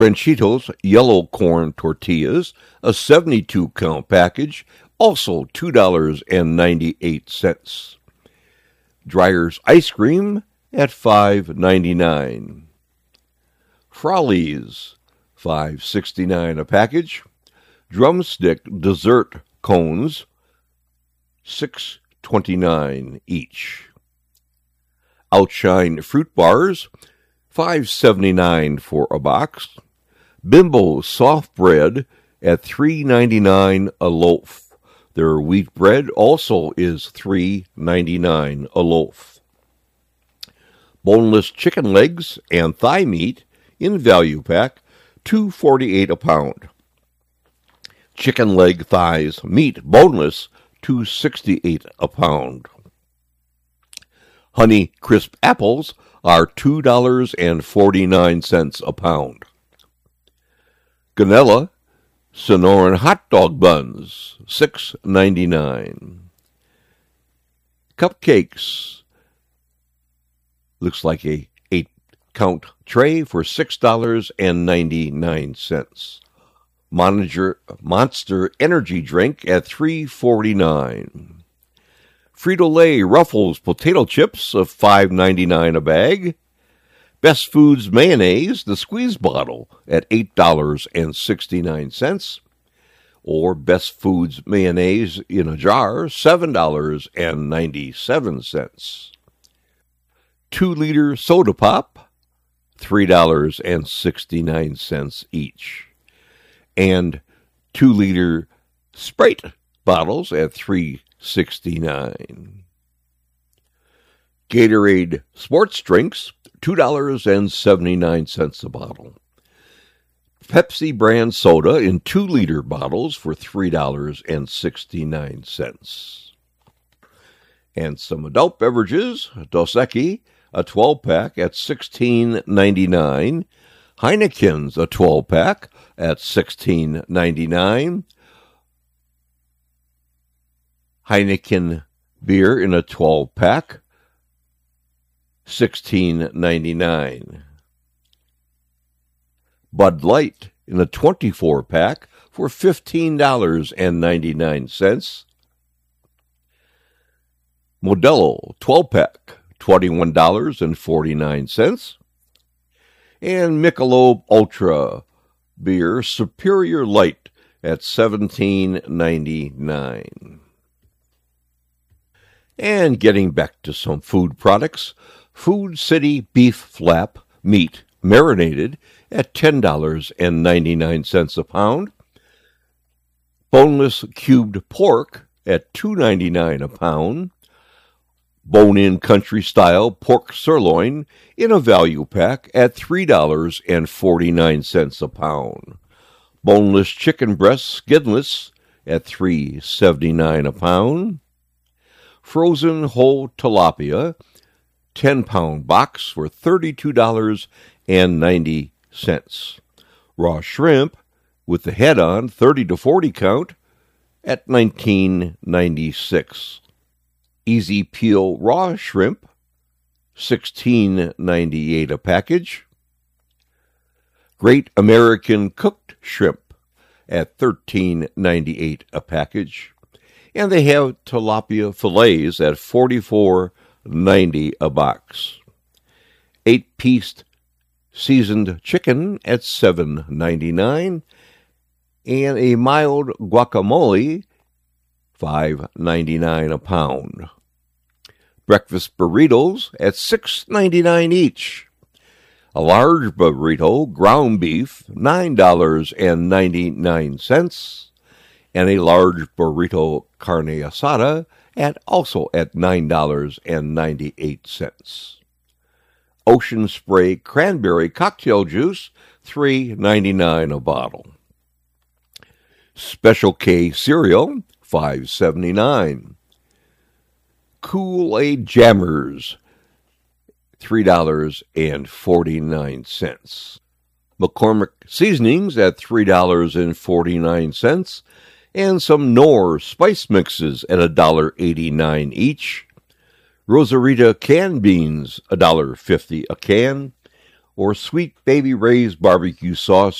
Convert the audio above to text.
Ranchitos yellow corn tortillas, a 72-count package, also $2.98. Dreyer's ice cream at $5.99. Frawley's, $5.69 a package. Drumstick dessert cones, $6.29 each. Outshine fruit bars, $5.79 for a box. Bimbo soft bread at $3.99 a loaf. Their wheat bread also is $3.99 a loaf. Boneless chicken legs and thigh meat in value pack, $2.48 a pound. Chicken leg thighs meat boneless, $2.68 a pound. Honey Crisp apples are $2.49 a pound. Ganella Sonoran hot dog buns, $6.99. Cupcakes, looks like a 8-count tray for $6.99. Monster Energy drink at $3.49. Frito-Lay Ruffles potato chips of $5.99 a bag. Best Foods mayonnaise, the squeeze bottle, at $8.69. Or Best Foods mayonnaise in a jar, $7.97. 2-liter soda pop, $3.69 each. And 2-liter Sprite bottles at $3.69. Gatorade sports drinks, $2.79 a bottle. Pepsi brand soda in 2-liter bottles for $3.69. And some adult beverages, Dos Equis, a 12-pack at $16.99. Heineken's a 12-pack at $16.99. Heineken beer in a 12-pack, $16.99. Bud Light in a 24-pack for $15.99. Modelo 12-pack, $21.49. And Michelob Ultra beer Superior Light at $17.99. And getting back to some food products, Food City beef flap meat marinated at $10.99 a pound. Boneless cubed pork at $2.99 a pound. Bone-in country-style pork sirloin in a value pack at $3.49 a pound. Boneless chicken breast skinless at $3.79 a pound. Frozen whole tilapia, 10-pound box for $32.90. Raw shrimp with the head on, 30 to 40 count, at $19.96. Easy peel raw shrimp, $16.98 a package. Great American cooked shrimp at $13.98 a package. And they have tilapia fillets at $44.90 a box. 8-piece seasoned chicken at $7.99. And a mild guacamole, $5.99 a pound. Breakfast burritos at $6.99 each. A large burrito, ground beef, $9.99. And a large burrito carne asada also at $9.98. Ocean Spray cranberry cocktail juice, $3.99 a bottle. Special K cereal, $5.79. Kool-Aid Jammers, $3.49. McCormick seasonings at $3.49. And some Knorr spice mixes at $1.89 each. Rosarita canned beans, $1.50 a can. or Sweet Baby Ray's barbecue sauce